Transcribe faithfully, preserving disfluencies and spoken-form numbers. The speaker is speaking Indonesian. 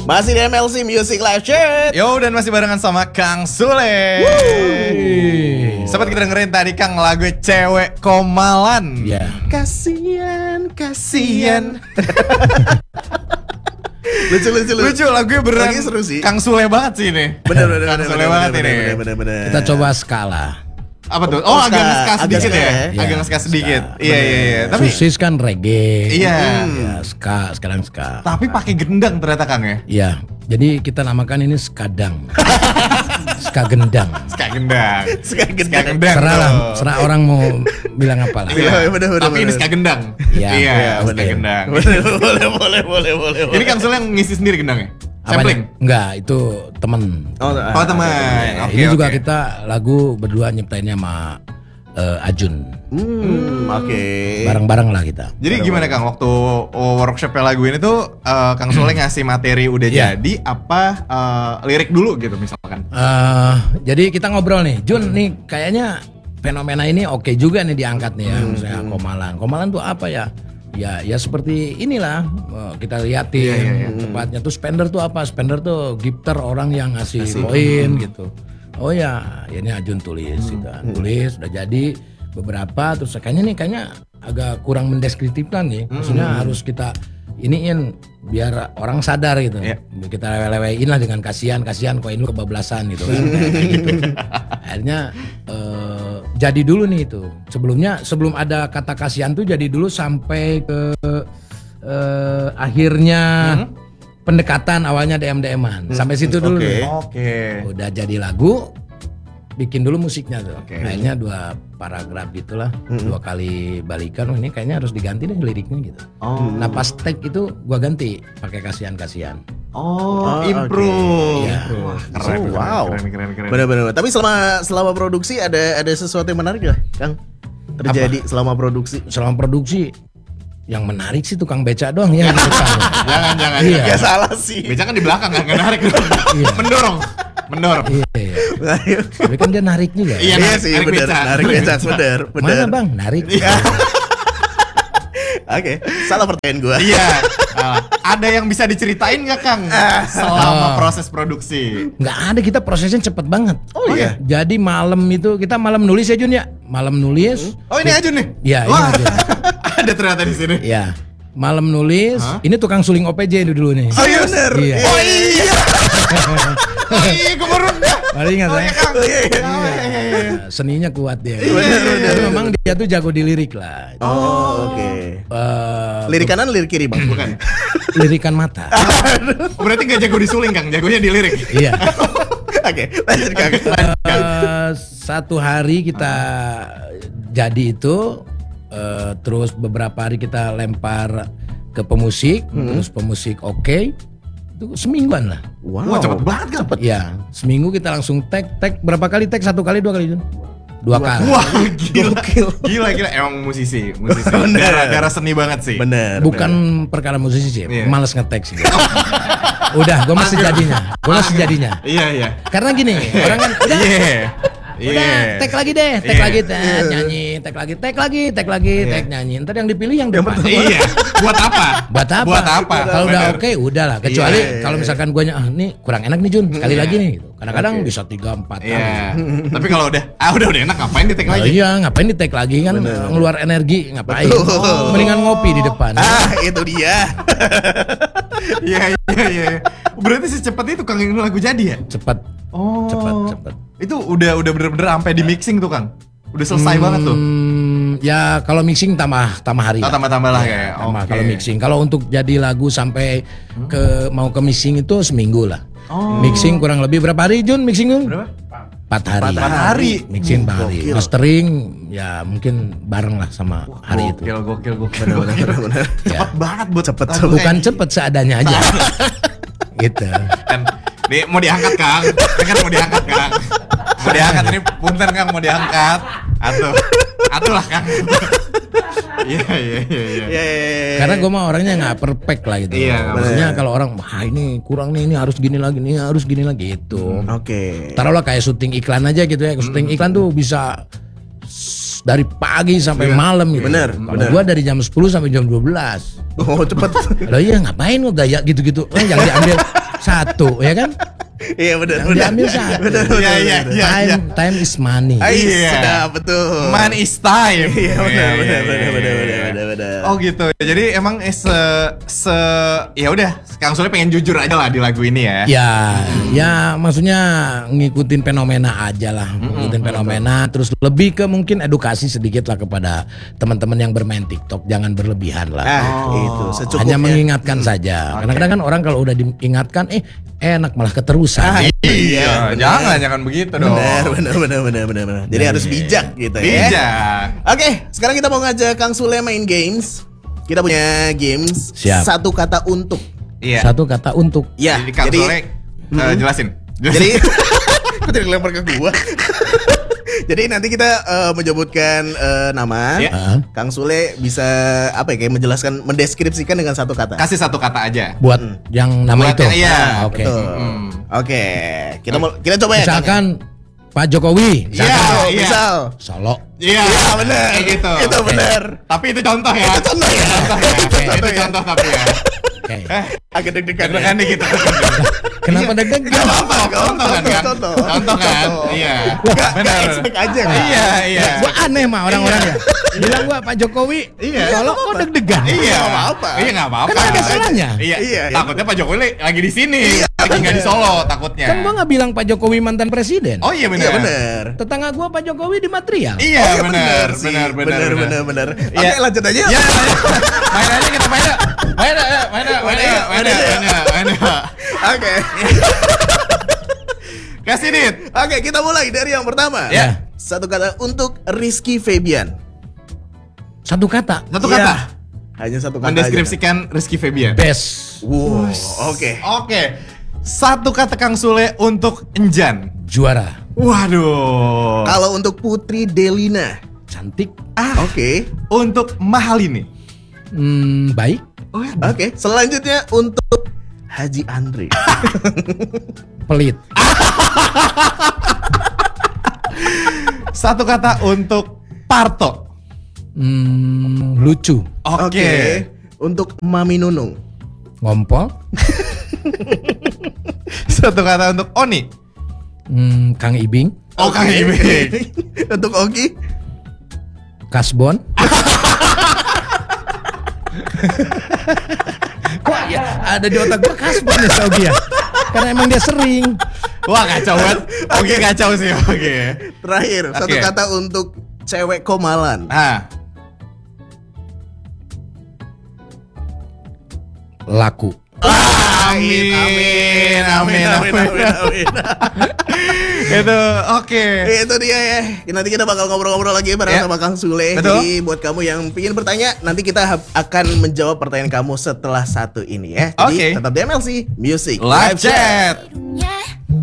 Masih di M L C Music Live Chat. Yo, dan masih barengan sama Kang Sule. Sempat kita dengerin tadi Kang lagu Cewek Komalan. Ya. Kasian, kasian. Lucu lucu lucu. Lucu lagunya beneran. Lagi seru sih. Kang Sule banget sih ini. Bener bener Kang bener. Sule bener, banget bener, ini. bener, bener, bener. Kita coba skala. Apa tuh? Oh, Oh, agak ska. nge-ska Agak sedikit ska ya. ya. Agak Iya. nge-ska sedikit. Ska. Iya iya iya. Tapi Susis kan reggae. iya. Ya, ska, sekarang ska. Tapi pakai gendang ternyata Kang ya. Iya, jadi kita namakan ini skadang. Ska gendang. Ska gendang. Ska gendang. Ska gendang. Serah lah, bro. serah orang mau bilang apa lah. Iya, Iya, bener, bener, tapi ini bener. ska gendang. Iya. Iya, Iya, ska bener. gendang. Boleh boleh boleh boleh boleh. Ini Kang Sule yang ngisi sendiri gendangnya? Sampling? Apanya? Enggak, itu temen. Oh, Oh teman. Oke, ini juga oke. kita lagu berdua nyiptainnya sama eh, Ajun. Hmm, oke. Bareng-bareng lah kita. Jadi gimana Kang waktu workshopnya lagu ini tuh uh, Kang Sule ngasih materi udah Iya. jadi apa uh, lirik dulu gitu misalkan? Eh, jadi kita ngobrol nih, Jun nih kayaknya fenomena ini oke juga nih diangkat nih ya, misalnya Komalan. Komalan tuh apa ya? Ya, ya seperti inilah eh, kita liatin Iya, iya, iya. tepatnya tuh spender tuh apa? Spender tuh gifter orang yang ngasih poin gitu. Oh ya, ya ini Ajun tulis gitu kan. Tulis udah jadi beberapa terus kayaknya nih kayaknya agak kurang mendeskriptifkan nih. Maksudnya harus kita iniin biar orang sadar gitu. Iya. Kita lewe-lewein lah dengan kasihan, kasihan koin lu kebablasan gitu kan. Kayak gitu. Akhirnya eh, jadi dulu nih itu. Sebelumnya sebelum ada kata kasihan tuh jadi dulu sampai ke eh, akhirnya pendekatan awalnya D M D M-an. Sampai situ dulu. Oke. nih. Oke. Udah jadi lagu, bikin dulu musiknya tuh. Oke. Kayaknya dua paragraf gitulah, dua kali balikan. Oh, ini kayaknya harus diganti deh liriknya gitu. Oh. Nah pas tag itu gua ganti pakai kasihan-kasihan. Oh, Oh, improve. oke. Iya. Wah, keren, Oh, keren, wow. keren, keren, keren. Benar-benar. Tapi selama selama produksi ada ada sesuatu yang menarik gak, Kang? Terjadi selama produksi? Selama produksi yang menarik sih tukang beca doang ya. Jangan, jangan. Iya. Gak salah sih. Beca kan di belakang kan, nggak narik. Mendorong, mendorong. Iya. Tapi kan dia narik juga. Iya, Iya narik- sih, narik benar. beca. Narik beca, benar, benar. Mana bang narik? Iya. Oke, salah pertanyaan gua. Iya. Ah, ada yang bisa diceritain nggak Kang selama proses produksi? Nggak ada, kita prosesnya cepet banget. Oh, iya? Jadi malam itu kita malam nulis ya Jun ya. Malam nulis. Oh ini Ajun nih? Iya, ini Wah, Ajun. ada ternyata di sini. Ya, malam nulis. Hah? Ini tukang suling O P J dulu nih. Oh iya benar. Iya. Oh iya. Oh iya, gue baru Baru ingat Oh saya. iya Kang. Oh, iya, iya. Oh, iya, iya, iya. Nah, seninya kuat dia. benar, benar, Tapi memang dia tuh jago di lirik lah. Oh, oke. Eh, Lirik kanan, lirik kiri, Bang. Bukan. lirikan mata. Oh, berarti gak jago disuling Kang, jagonya di lirik. Iya. Oke, lanjut Kang. Eh, satu hari kita jadi itu, eh, terus beberapa hari kita lempar ke pemusik, terus pemusik oke, itu semingguan lah. Wow. Wah cepet banget Kang. Ya, seminggu kita langsung tag, tag berapa kali tag? Satu kali, dua kali, Jun? Dua kali. Wah gila. Gila gila emang musisi, musisi. Bener. Darah, darah seni banget sih. Bener. Bukan perkara musisi sih, Iya. males nge-tag sih. Udah, gue masih jadinya, gue masih jadinya. Iya iya. Karena gini, orang kan udah, Iya. udah, Iya. tag lagi deh, tag Iya. lagi, tag nyanyi, tag lagi, tag lagi, tag lagi, Iya. tag nyanyi. Ntar yang dipilih yang depan. Iya. Buat apa? Buat apa? Buat apa? Kalau udah Bener. oke, udah lah. Kecuali Iya, iya, kalau iya. misalkan guanya, ah nih kurang enak nih Jun, sekali Iya. lagi nih. Gitu. Kadang-kadang bisa tiga, empat kali. Iya. Tapi kalau udah ah udah udah enak ngapain di tag Oh, lagi? iya, ngapain di tag lagi kan ngeluar energi, ngapain? Betul. Mendingan ngopi di depan. Ah, itu dia. Iya iya iya. Berarti secepat itu Kang yang lagu jadi ya? Cepet, Oh. cepet, cepet. Itu udah udah bener-bener sampai di mixing tuh Kang. Udah selesai banget tuh. Hmm, ya kalau mixing tambah tambah hari. Oh, lah. tambah-tambah lah Ya, kayak. tambah Oke. kalau mixing. Kalau untuk jadi lagu sampai ke mau ke mixing itu seminggu lah. Oh. Mixing kurang lebih berapa hari Jun mixing Jun? Berapa? Empat hari. Empat hari. Mixing empat hari. Gokil. Mastering ya mungkin bareng lah sama hari itu. Gokil gokil gokil. Bener, bener, bener. Cepet banget buat Cepet, lagu cepet. Bukan kayak cepet seadanya aja. Gitu. kan nih mau diangkat Kang, Ini kan mau diangkat Kang, mau diangkat ini punten Kang mau diangkat, atuh, atuh lah Kang. Iya iya iya. iya. Iya, iya, iya. Karena gue mah orangnya nggak perfect lah gitu. Iya, Maksudnya kalau orang, wah ini kurang nih, ini harus gini lagi, ini harus gini lagi gitu. Oke. Taruhlah kayak syuting iklan aja gitu ya. Syuting iklan tuh bisa s- dari pagi sampai Iya. malam gitu. Bener, Kalau bener. gua dari jam sepuluh sampai jam dua belas. Oh cepet. Lah iya ngapain lo gaya gitu-gitu. Oh, yang diambil satu ya kan? Iya benar Yang benar. diambil satu. Benar, Iya, benar, iya, benar. iya. Time time is money. Ah, Iya. iya, sudah betul. Man is time. Iya benar Iya, benar iya, benar iya, benar iya. benar benar benar. Oh gitu. Jadi emang eh, se se ya udah, Kang Sule pengen jujur aja lah di lagu ini ya. Ya, ya maksudnya ngikutin fenomena aja lah, ngikutin fenomena. Terus lebih ke mungkin edukasi sedikit lah kepada teman-teman yang bermain TikTok, jangan berlebihan lah. Ah, itu secukupnya. Hanya mengingatkan saja. Kadang-kadang kan orang kalau udah diingatkan, eh enak malah keterusan. Ah, Iya, benar. jangan jangan begitu dong. Benar, benar, benar, benar, benar, benar. Jadi harus bijak gitu ya. Bijak. Oke, sekarang kita mau ngajak Kang Sule main games. Kita punya games Siap. satu kata untuk. Iya. Satu kata untuk. Ya, Jadi Kang jadi Sule eh, jelasin. jadi kok tidak lempar ke gua. Jadi nanti kita eh, menyebutkan eh, nama. Iya. Ah. Kang Sule bisa apa ya kayak menjelaskan, mendeskripsikan dengan satu kata. Kasih satu kata aja. Buat yang nama Buat itu. yang- iya, Ah, Oke. Betul. Hmm. Oke, kita mau kita coba ya. Kang, ya? Misalkan Pak Jokowi, Iya, Misal, iya. misal. Solo. Iya, Iya, benar. Kayak gitu. Itu benar. Tapi itu contoh ya. Itu contoh ya. Contoh ya. Itu contoh Itu ya. contoh tapi ya. Oke. Eh, Agak deg-degan. kan ya. nih kita. Kenapa deg-degan? Gak apa-apa, gak Contoh kan apa-apa. kan? Contoh. Contoh kan? Contoh. Iya. Gak, Benar. gak expect aja kan? Iya, iya. Gua aneh mah orang-orang ya. Bilang gua Pak Jokowi, Iya. Solo kok deg-degan. Iya, Nggak apa-apa. Iya, enggak apa-apa. Kan ada salahnya. Iya. Iya. Takutnya Pak Jokowi lagi di sini. Lagi enggak di Solo takutnya. Kan gua nggak bilang Pak Jokowi mantan presiden. Oh iya benar. Iya benar. Tetangga gua Pak Jokowi di material. Iya, Oh, iya, benar, sih. benar, benar, benar, benar, benar. Oke, Iya. lanjut aja. Ya, main aja kita main aja. Main aja, main aja, main aja, main aja, main aja, main aja. Oke. Kasih dit. Oke, kita mulai dari yang pertama. Ya. Satu kata untuk Rizky Febian. Satu kata. Satu Iya. kata. Hanya satu kata. Mendeskripsikan Rizky Febian. Best. aja. Wow. Oke. Oke. Satu kata Kang Sule untuk Enjan. Juara. Waduh. Kalau untuk Putri Delina. Cantik. Ah, Oke. untuk Mahalini. Hmm, baik. Oh, ya. Oke. Selanjutnya untuk Haji Andre. Pelit. Satu kata untuk Parto. Hmm, lucu. Oke. Untuk Mami Nunung. Ngompol. Satu kata untuk Oni. Hmm, Kang Ibing. Oh, Kang Oke. Ibing. Untuk Ogi. Kasbon. Kok ya ada di otak gua Kasbon ya si Ogi ya? Karena emang dia sering. Wah, kacau banget. Oke, kacau sih. Oke. Terakhir, satu Oke. kata untuk cewek Komalan. Nah, Laku. amin, amin, amin, amin. amin. Itu oke. Itu dia ya. Nanti kita bakal ngobrol-ngobrol lagi bareng Ya. sama Kang Sule. Betul. Jadi buat kamu yang ingin bertanya, nanti kita ha- akan menjawab pertanyaan kamu setelah satu ini ya. Jadi Oke. tetap di M L C Music Live chat. Dunia